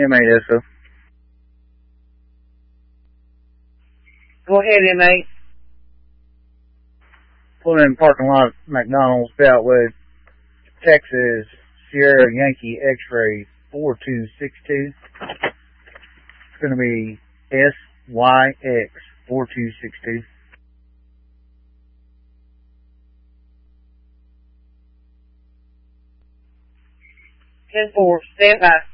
M8SO. Go ahead, M8. Pulling in the parking lot at McDonald's, Beltwood, Texas, Sierra Yankee X-ray 4262. It's going to be SYX 4262. 10-4, stand by.